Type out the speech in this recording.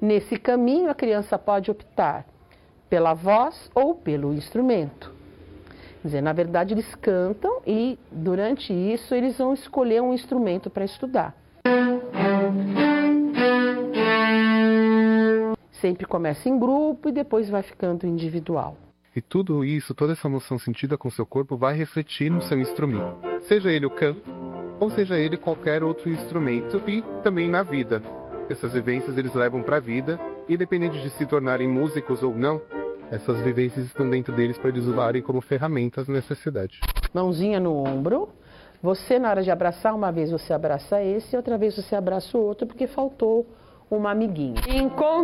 Nesse caminho, a criança pode optar pela voz ou pelo instrumento. Quer dizer, na verdade, eles cantam e, durante isso, eles vão escolher um instrumento para estudar. Sempre começa em grupo e depois vai ficando individual. E tudo isso, toda essa emoção sentida com seu corpo vai refletir no seu instrumento. Seja ele o canto, ou seja ele qualquer outro instrumento, e também na vida. Essas vivências eles levam para a vida, e independente de se tornarem músicos ou não, essas vivências estão dentro deles para eles usarem como ferramentas nessa cidade. Mãozinha no ombro. Você, na hora de abraçar, uma vez você abraça esse, outra vez você abraça o outro, porque faltou uma amiguinha.